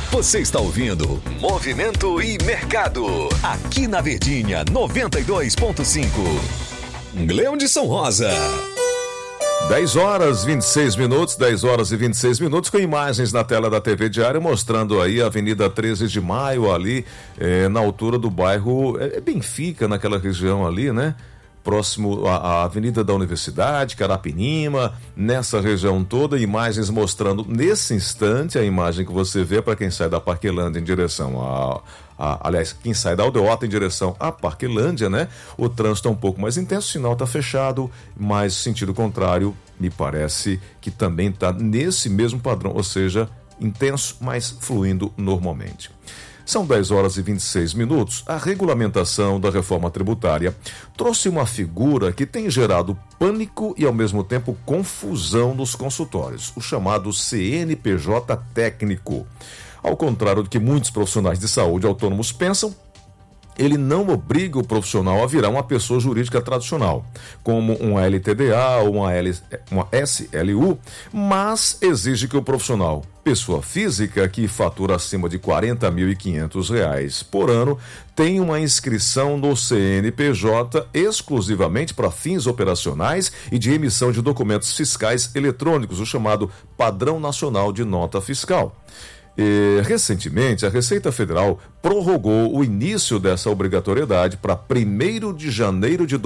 Você está ouvindo Movimento e Mercado, aqui na Verdinha 92.5. Gleudson Rosa. 10 horas 26 minutos, 10 horas e 26 minutos, com imagens na tela da TV Diário mostrando aí a Avenida 13 de Maio ali, na altura do bairro Benfica, naquela região ali, né? Próximo à Avenida da Universidade, Carapinima, nessa região toda, imagens mostrando nesse instante a imagem que você vê para quem sai da Parquelândia em direção aliás, quem sai da Aldeota em direção à Parquelândia, né? O trânsito é um pouco mais intenso, o sinal está fechado, mas sentido contrário, me parece que também está nesse mesmo padrão, ou seja, intenso, mas fluindo normalmente. São 10 horas e 26 minutos. A regulamentação da reforma tributária trouxe uma figura que tem gerado pânico e, ao mesmo tempo, confusão nos consultórios, o chamado CNPJ técnico. Ao contrário do que muitos profissionais de saúde autônomos pensam, ele não obriga o profissional a virar uma pessoa jurídica tradicional, como um LTDA ou uma SLU, mas exige que o profissional, pessoa física que fatura acima de R$ 40.500 por ano, tenha uma inscrição no CNPJ exclusivamente para fins operacionais e de emissão de documentos fiscais eletrônicos, o chamado Padrão Nacional de Nota Fiscal. Recentemente, a Receita Federal prorrogou o início dessa obrigatoriedade para 1º de janeiro de